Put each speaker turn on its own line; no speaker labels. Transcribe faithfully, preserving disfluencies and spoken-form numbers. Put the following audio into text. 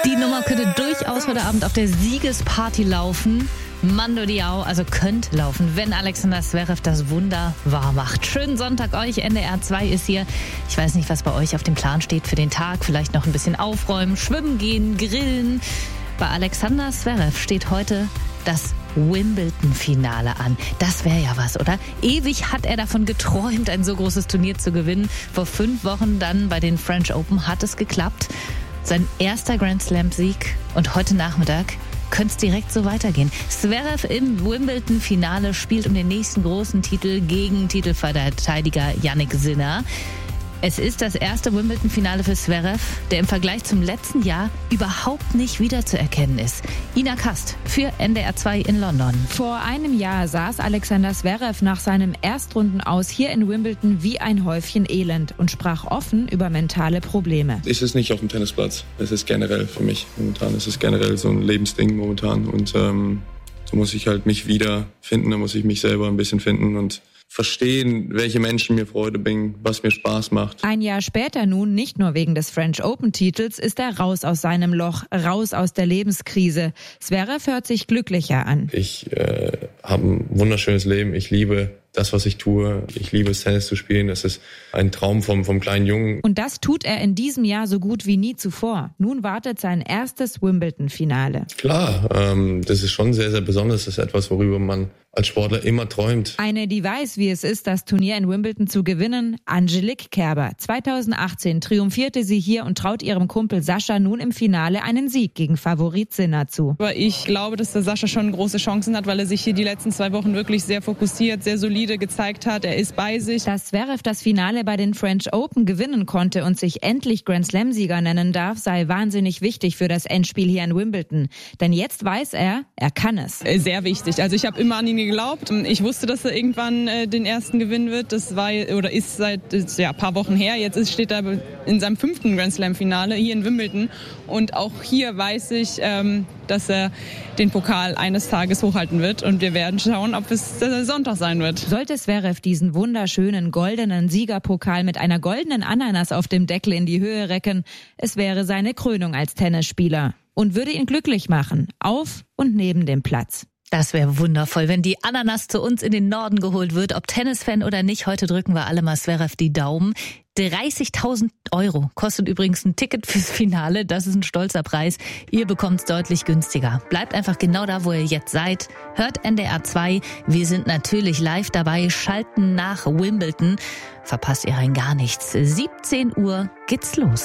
Die Nummer könnte durchaus heute Abend auf der Siegesparty laufen. Mando Diao, also könnte laufen, wenn Alexander Zverev das Wunder wahr macht. Schönen Sonntag euch, N D R zwei ist hier. Ich weiß nicht, was bei euch auf dem Plan steht für den Tag. Vielleicht noch ein bisschen aufräumen, schwimmen gehen, grillen. Bei Alexander Zverev steht heute das Wimbledon-Finale an. Das wäre ja was, oder? Ewig hat er davon geträumt, ein so großes Turnier zu gewinnen. Vor fünf Wochen dann bei den French Open hat es geklappt. Sein erster Grand Slam-Sieg und heute Nachmittag könnte es direkt so weitergehen. Zverev im Wimbledon-Finale spielt um den nächsten großen Titel gegen Titelverteidiger Jannik Sinner. Es ist das erste Wimbledon-Finale für Zverev, der im Vergleich zum letzten Jahr überhaupt nicht wiederzuerkennen ist. Ina Kast für N D R zwei in London.
Vor einem Jahr saß Alexander Zverev nach seinem Erstrundenaus hier in Wimbledon wie ein Häufchen Elend und sprach offen über mentale Probleme.
Es ist nicht auf dem Tennisplatz, es ist generell für mich momentan. Es ist generell so ein Lebensding momentan und ähm, so muss ich halt mich wiederfinden, da muss ich mich selber ein bisschen finden und verstehen, welche Menschen mir Freude bringen, was mir Spaß macht.
Ein Jahr später nun, nicht nur wegen des French Open-Titels, ist er raus aus seinem Loch, raus aus der Lebenskrise. Zverev hört sich glücklicher an.
Ich äh, habe ein wunderschönes Leben. Ich liebe das, was ich tue. Ich liebe es, Tennis zu spielen. Das ist ein Traum vom, vom kleinen Jungen.
Und das tut er in diesem Jahr so gut wie nie zuvor. Nun wartet sein erstes Wimbledon-Finale.
Klar, ähm, das ist schon sehr, sehr besonders. Das ist etwas, worüber man als Sportler immer träumt.
Eine, die weiß, wie es ist, das Turnier in Wimbledon zu gewinnen, Angelique Kerber. zweitausendachtzehn triumphierte sie hier und traut ihrem Kumpel Sascha nun im Finale einen Sieg gegen Favorit Sinner zu.
Aber ich glaube, dass der Sascha schon große Chancen hat, weil er sich hier die letzten zwei Wochen wirklich sehr fokussiert, sehr solide gezeigt hat. Er ist bei sich.
Dass Zverev das Finale bei den French Open gewinnen konnte und sich endlich Grand Slam-Sieger nennen darf, sei wahnsinnig wichtig für das Endspiel hier in Wimbledon. Denn jetzt weiß er, er kann es.
Sehr wichtig. Also ich habe immer an ihn geglaubt. Ich wusste, dass er irgendwann äh, den ersten gewinnen wird. Das war oder ist seit ja, ein paar Wochen her. Jetzt ist, steht er in seinem fünften Grand Slam-Finale hier in Wimbledon. Und auch hier weiß ich, ähm, dass er den Pokal eines Tages hochhalten wird. Und wir werden schauen, ob es äh, Sonntag sein wird.
Sollte Zverev diesen wunderschönen goldenen Siegerpokal mit einer goldenen Ananas auf dem Deckel in die Höhe recken, es wäre seine Krönung als Tennisspieler und würde ihn glücklich machen, auf und neben dem Platz.
Das wäre wundervoll, wenn die Ananas zu uns in den Norden geholt wird, ob Tennisfan oder nicht. Heute drücken wir alle mal Zverev die Daumen. dreißigtausend Euro kostet übrigens ein Ticket fürs Finale. Das ist ein stolzer Preis. Ihr bekommt es deutlich günstiger. Bleibt einfach genau da, wo ihr jetzt seid. Hört N D R zwei. Wir sind natürlich live dabei. Schalten nach Wimbledon. Verpasst ihr rein gar nichts. siebzehn Uhr geht's los.